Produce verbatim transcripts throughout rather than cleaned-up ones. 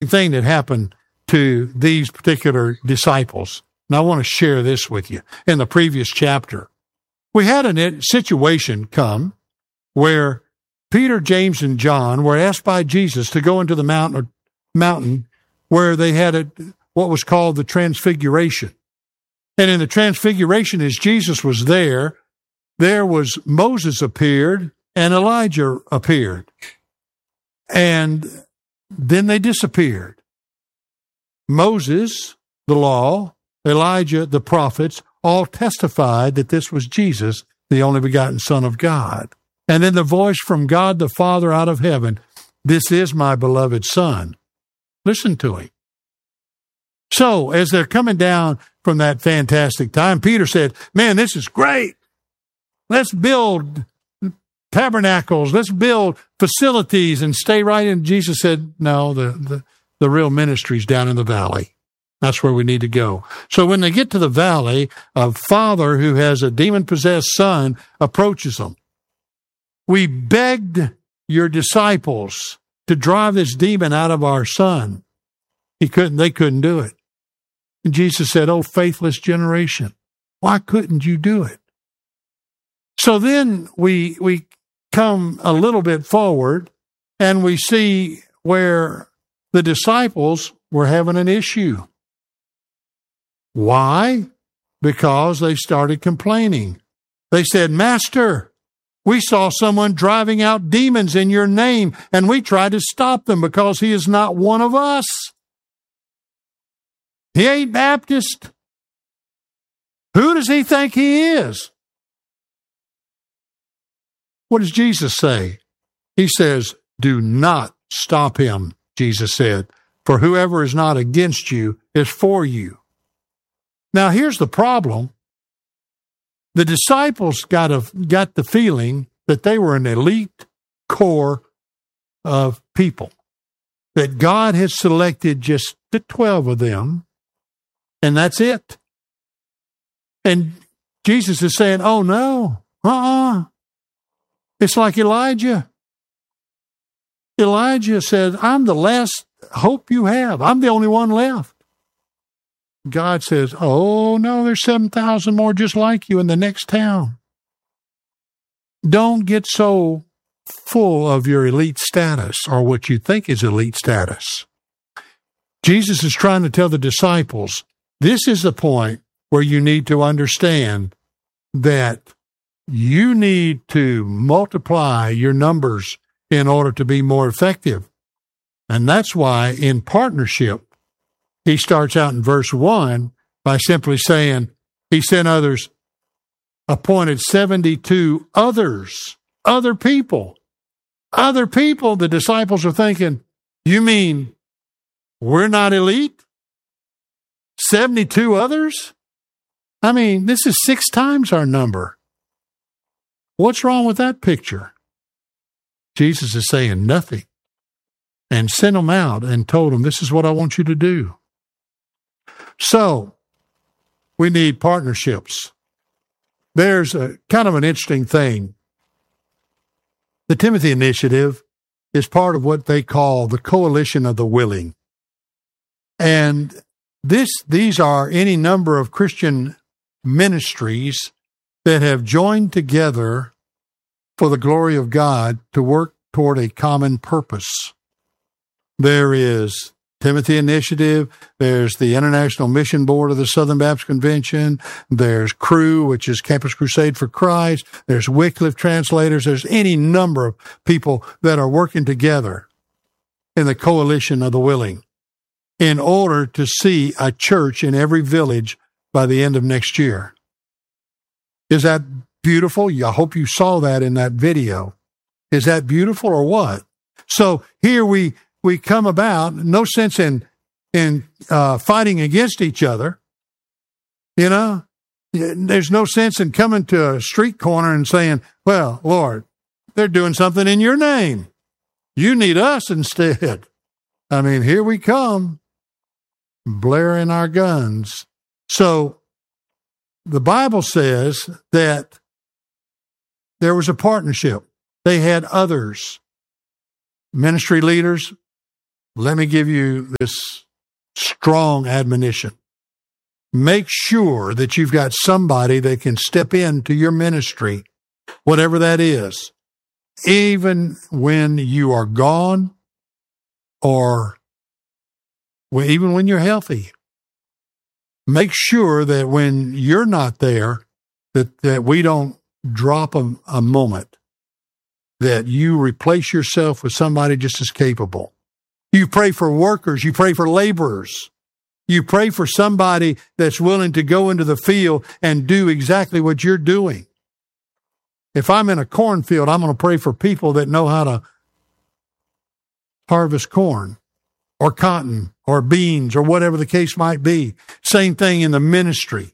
thing that happened to these particular disciples. And I want to share this with you. In the previous chapter, we had a situation come where Peter, James, and John were asked by Jesus to go into the mountain, mountain where they had a, what was called the Transfiguration. And in the Transfiguration, as Jesus was there, there was Moses appeared and Elijah appeared. And then they disappeared. Moses, the law, Elijah, the prophets, all testified that this was Jesus, the only begotten Son of God. And then the voice from God the Father out of heaven, this is my beloved Son. Listen to him. So, as they're coming down from that fantastic time, Peter said, man, this is great. Let's build tabernacles. Let's build facilities and stay right in. Jesus said, no, the, the, the real ministry's down in the valley. That's where we need to go. So when they get to the valley, a father who has a demon-possessed son approaches them. We begged your disciples to drive this demon out of our son. He couldn't, they couldn't do it. And Jesus said, oh, faithless generation, why couldn't you do it? So then we, we come a little bit forward and we see where the disciples were having an issue. Why? Because they started complaining. They said, Master, we saw someone driving out demons in your name, and we tried to stop them because he is not one of us. He ain't Baptist. Who does he think he is? What does Jesus say? He says, do not stop him, Jesus said, for whoever is not against you is for you. Now, here's the problem. The disciples got, a, got the feeling that they were an elite core of people, that God had selected just the twelve of them, and that's it. And Jesus is saying, oh, no, uh-uh. It's like Elijah. Elijah said, I'm the last hope you have. I'm the only one left. God says, oh, no, there's seven thousand more just like you in the next town. Don't get so full of your elite status or what you think is elite status. Jesus is trying to tell the disciples, this is the point where you need to understand that you need to multiply your numbers in order to be more effective. And that's why in partnership, he starts out in verse one by simply saying, he sent others, appointed seventy-two others, other people. Other people, the disciples are thinking, you mean we're not elite? seventy-two others? I mean, this is six times our number. What's wrong with that picture? Jesus is saying nothing, and sent them out and told them, this is what I want you to do. So, we need partnerships. There's a kind of an interesting thing. The Timothy Initiative is part of what they call the Coalition of the Willing. And this, these are any number of Christian ministries that have joined together for the glory of God to work toward a common purpose. There is Timothy Initiative, there's the International Mission Board of the Southern Baptist Convention, there's C R U, which is Campus Crusade for Christ, there's Wycliffe Translators, there's any number of people that are working together in the Coalition of the Willing in order to see a church in every village by the end of next year. Is that beautiful? I hope you saw that in that video. Is that beautiful or what? So here we we come about, no sense in in uh, fighting against each other. You know, there's no sense in coming to a street corner and saying, well, Lord, they're doing something in your name. You need us instead. I mean, here we come, blaring our guns. So the Bible says that there was a partnership. They had others, ministry leaders, let me give you this strong admonition. Make sure that you've got somebody that can step into your ministry, whatever that is, even when you are gone or even when you're healthy. Make sure that when you're not there, that, that we don't drop a, a moment, that you replace yourself with somebody just as capable. You pray for workers. You pray for laborers. You pray for somebody that's willing to go into the field and do exactly what you're doing. If I'm in a cornfield, I'm going to pray for people that know how to harvest corn or cotton or beans or whatever the case might be. Same thing in the ministry.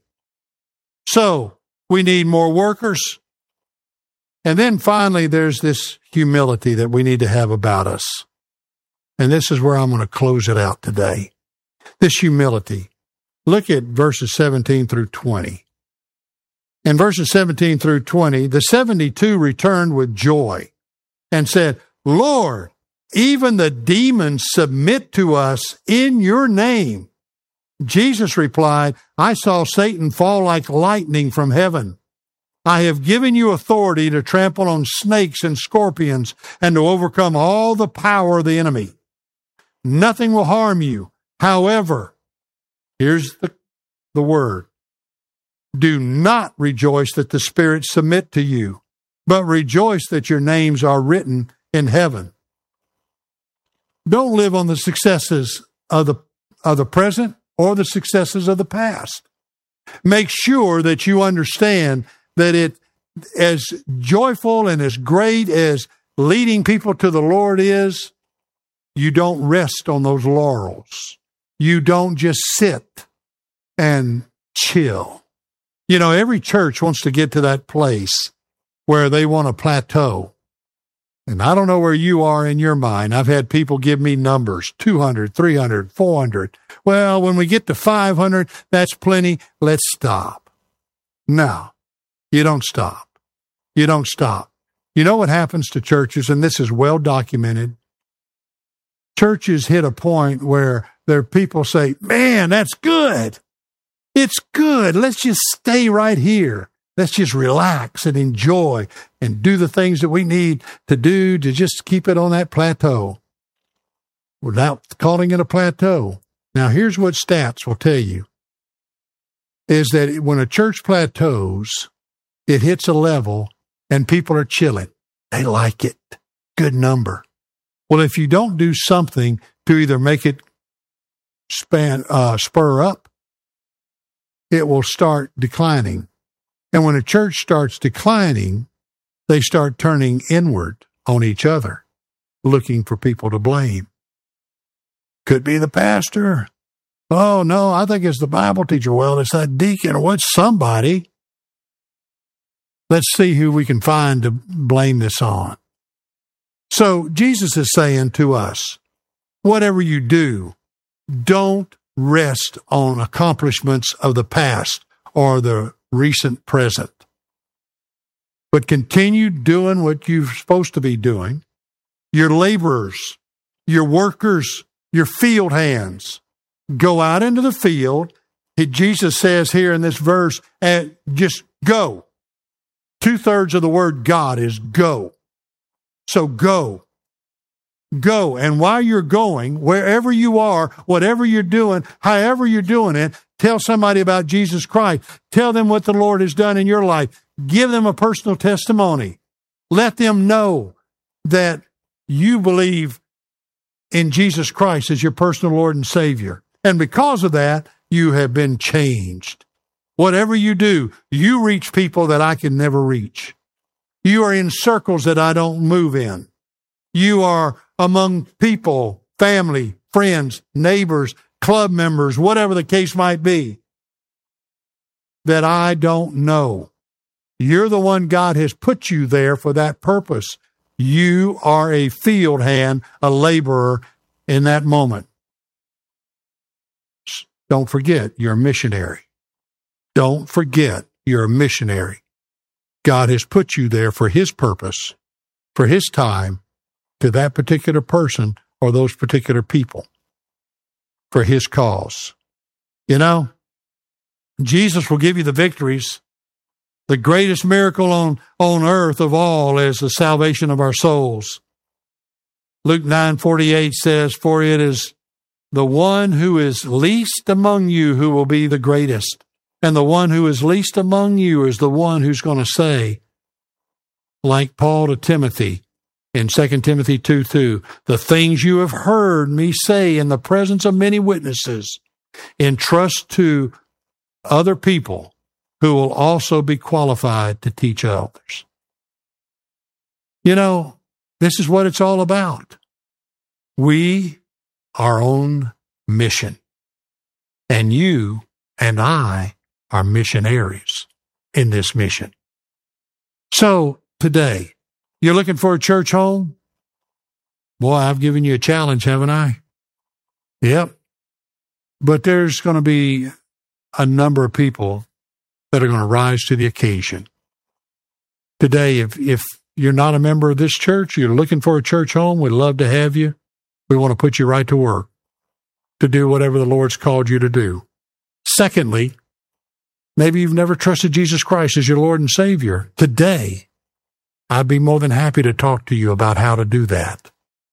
So we need more workers. And then finally, there's this humility that we need to have about us. And this is where I'm going to close it out today. This humility. Look at verses seventeen through twenty. In verses seventeen through twenty, the seventy-two returned with joy and said, Lord, even the demons submit to us in your name. Jesus replied, I saw Satan fall like lightning from heaven. I have given you authority to trample on snakes and scorpions and to overcome all the power of the enemy. Nothing will harm you. However, here's the, the word. Do not rejoice that the spirits submit to you, but rejoice that your names are written in heaven. Don't live on the successes of the, of the present or the successes of the past. Make sure that you understand that it, as joyful and as great as leading people to the Lord is, you don't rest on those laurels. You don't just sit and chill. You know, every church wants to get to that place where they want a plateau. And I don't know where you are in your mind. I've had people give me numbers, two hundred, three hundred, four hundred. Well, when we get to five hundred, that's plenty. Let's stop. No, you don't stop. You don't stop. You know what happens to churches, and this is well documented. Churches hit a point where their people say, man, that's good. It's good. Let's just stay right here. Let's just relax and enjoy and do the things that we need to do to just keep it on that plateau without calling it a plateau. Now, here's what stats will tell you, is that when a church plateaus, it hits a level and people are chilling. They like it. Good number. Well, if you don't do something to either make it span, uh, spur up, it will start declining. And when a church starts declining, they start turning inward on each other, looking for people to blame. Could be the pastor. Oh, no, I think it's the Bible teacher. Well, it's that deacon or what's somebody. Let's see who we can find to blame this on. So Jesus is saying to us, whatever you do, don't rest on accomplishments of the past or the recent present, but continue doing what you're supposed to be doing. Your laborers, your workers, your field hands, go out into the field. Jesus says here in this verse, and just go. Two-thirds of the word God is go. So go. Go. And while you're going, wherever you are, whatever you're doing, however you're doing it, tell somebody about Jesus Christ. Tell them what the Lord has done in your life. Give them a personal testimony. Let them know that you believe in Jesus Christ as your personal Lord and Savior. And because of that, you have been changed. Whatever you do, you reach people that I can never reach. You are in circles that I don't move in. You are among people, family, friends, neighbors, club members, whatever the case might be, that I don't know. You're the one God has put you there for that purpose. You are a field hand, a laborer in that moment. Don't forget, you're a missionary. Don't forget, you're a missionary. God has put you there for His purpose, for His time, to that particular person or those particular people for his cause. You know, Jesus will give you the victories. The greatest miracle on, on earth of all is the salvation of our souls. Luke nine forty-eight says, "For it is the one who is least among you who will be the greatest. And the one who is least among you is the one who's going to say, like Paul to Timothy in Second Timothy two two, the things you have heard me say in the presence of many witnesses, entrust to other people who will also be qualified to teach others." You know, this is what it's all about. We, our own mission. And you and I are missionaries in this mission. So today, you're looking for a church home? Boy, I've given you a challenge, haven't I? Yep. But there's going to be a number of people that are going to rise to the occasion. Today, if, if you're not a member of this church, you're looking for a church home, we'd love to have you. We want to put you right to work to do whatever the Lord's called you to do. Secondly, maybe you've never trusted Jesus Christ as your Lord and Savior. Today, I'd be more than happy to talk to you about how to do that.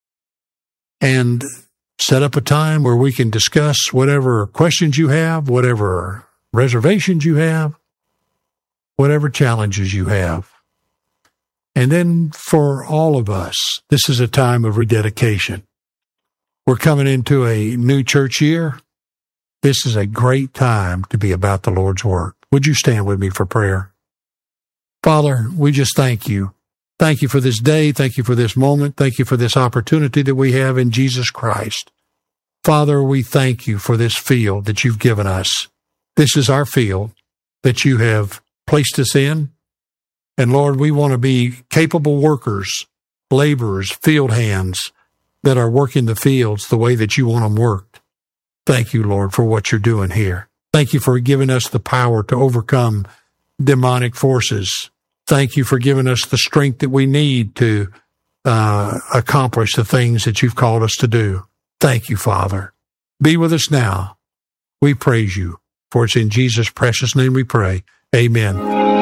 And set up a time where we can discuss whatever questions you have, whatever reservations you have, whatever challenges you have. And then for all of us, this is a time of rededication. We're coming into a new church year. This is a great time to be about the Lord's work. Would you stand with me for prayer? Father, we just thank you. Thank you for this day. Thank you for this moment. Thank you for this opportunity that we have in Jesus Christ. Father, we thank you for this field that you've given us. This is our field that you have placed us in. And Lord, we want to be capable workers, laborers, field hands that are working the fields the way that you want them worked. Thank you, Lord, for what you're doing here. Thank you for giving us the power to overcome demonic forces. Thank you for giving us the strength that we need to uh, accomplish the things that you've called us to do. Thank you, Father. Be with us now. We praise you, for it's in Jesus' precious name we pray. Amen.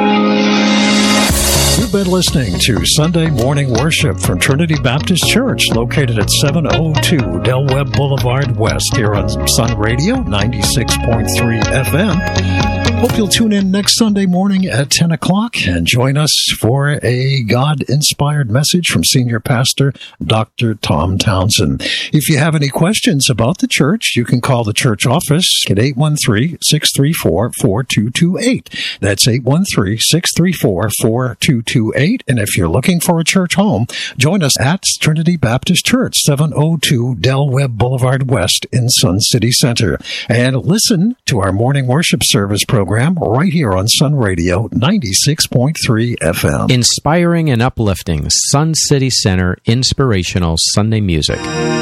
You've been listening to Sunday Morning Worship from Trinity Baptist Church, located at seven oh two Del Webb Boulevard West, here on Sun Radio ninety-six point three F M. Hope you'll tune in next Sunday morning at ten o'clock and join us for a God-inspired message from Senior Pastor Doctor Tom Townsend. If you have any questions about the church, you can call the church office at eight one three, six three four, four two two eight. That's eight one three, six three four, four two two eight. And if you're looking for a church home, join us at Trinity Baptist Church, seven oh two Del Webb Boulevard West in Sun City Center. And listen to our morning worship service program right here on Sun Radio ninety-six point three F M. Inspiring and uplifting Sun City Center inspirational Sunday music.